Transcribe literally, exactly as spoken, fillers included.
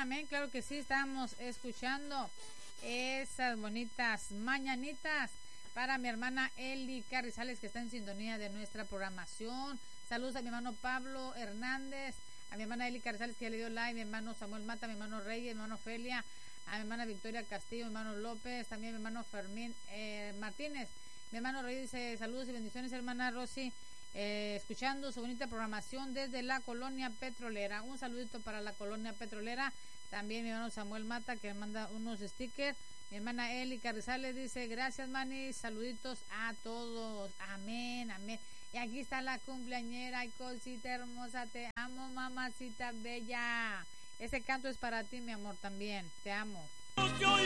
amén, claro que sí, estamos escuchando esas bonitas mañanitas para mi hermana Eli Carrizales, que está en sintonía de nuestra programación. Saludos a mi hermano Pablo Hernández, a mi hermana Eli Carrizales, que ya le dio like, mi hermano Samuel Mata, mi hermano Reyes, mi hermano Felia, a mi hermana Victoria Castillo, mi hermano López, también mi hermano Fermín eh, Martínez. Mi hermano Reyes dice saludos y bendiciones, hermana Rosy, eh, escuchando su bonita programación desde la colonia petrolera. Un saludito para la colonia petrolera. También mi hermano Samuel Mata, que me manda unos stickers. Mi hermana Eli Carrizales dice gracias, manis, saluditos a todos. Amén, amén. Y aquí está la cumpleañera. Ay, cosita hermosa, te amo, mamacita bella. Ese canto es para ti, mi amor, también. Te amo.